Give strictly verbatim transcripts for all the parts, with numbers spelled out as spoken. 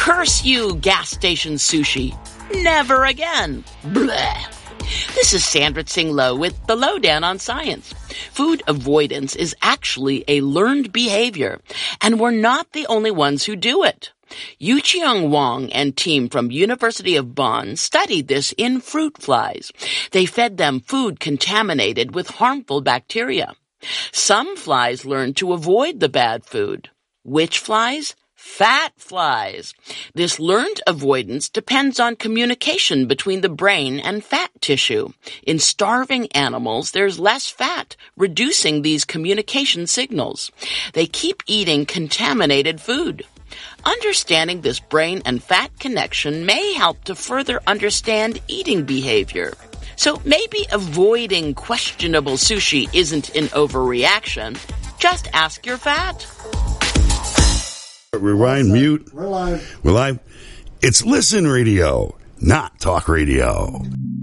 Curse you, gas station sushi. Never again. Bleh. This is Sandra Tsing Loh with The Lowdown on Science. Food avoidance is actually a learned behavior, and we're not the only ones who do it. Yuqiang Wang and team from University of Bonn studied this in fruit flies. They fed them food contaminated with harmful bacteria. Some flies learned to avoid the bad food. Which flies? Fat flies. This learned avoidance depends on communication between the brain and fat tissue. In starving animals, there's less fat, reducing these communication signals. They keep eating contaminated food. Understanding this brain and fat connection may help to further understand eating behavior. So maybe avoiding questionable sushi isn't an overreaction. Just ask your fat. Rewind, mute. We're live. We're live. It's Listen Radio, not Talk Radio.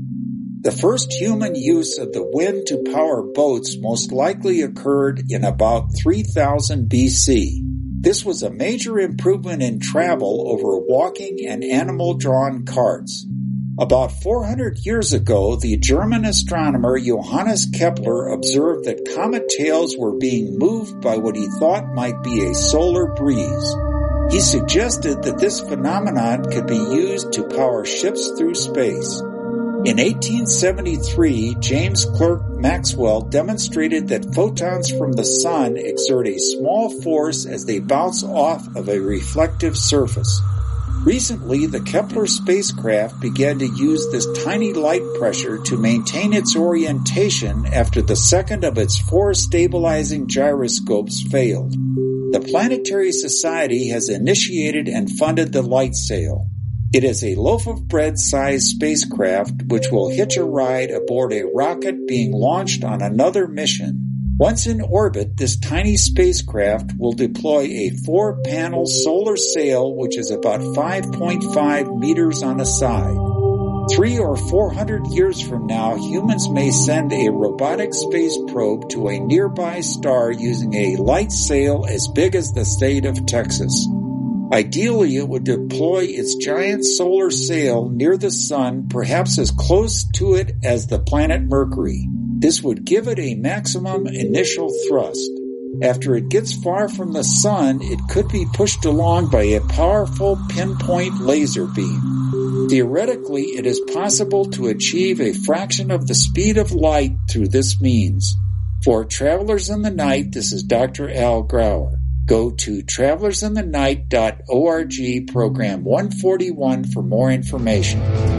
The first human use of the wind to power boats most likely occurred in about three thousand B C. This was a major improvement in travel over walking and animal-drawn carts. About four hundred years ago, the German astronomer Johannes Kepler observed that comet tails were being moved by what he thought might be a solar breeze. He suggested that this phenomenon could be used to power ships through space. In eighteen seventy-three, James Clerk Maxwell demonstrated that photons from the sun exert a small force as they bounce off of a reflective surface. Recently, the Kepler spacecraft began to use this tiny light pressure to maintain its orientation after the second of its four stabilizing gyroscopes failed. The Planetary Society has initiated and funded the LightSail. It is a loaf-of-bread-sized spacecraft which will hitch a ride aboard a rocket being launched on another mission. Once in orbit, this tiny spacecraft will deploy a four-panel solar sail which is about five point five meters on a side. Three or four hundred years from now, humans may send a robotic space probe to a nearby star using a light sail as big as the state of Texas. Ideally, it would deploy its giant solar sail near the sun, perhaps as close to it as the planet Mercury. This would give it a maximum initial thrust. After it gets far from the sun, it could be pushed along by a powerful pinpoint laser beam. Theoretically, it is possible to achieve a fraction of the speed of light through this means. For Travelers in the Night, this is Doctor Al Grauer. Go to travelers in the night dot org, program one forty-one for more information.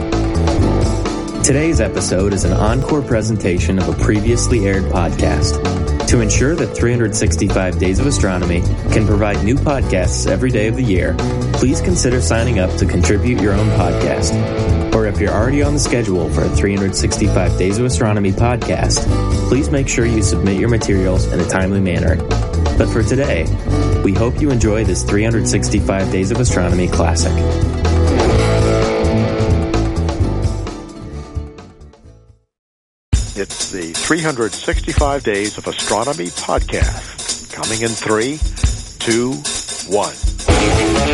Today's episode is an encore presentation of a previously aired podcast. To ensure that three hundred sixty-five Days of Astronomy can provide new podcasts every day of the year, please consider signing up to contribute your own podcast. Or if you're already on the schedule for a three hundred sixty-five Days of Astronomy podcast, please make sure you submit your materials in a timely manner. But for today, we hope you enjoy this three hundred sixty-five Days of Astronomy classic. It's the three hundred sixty-five Days of Astronomy podcast. Coming in three, two, one.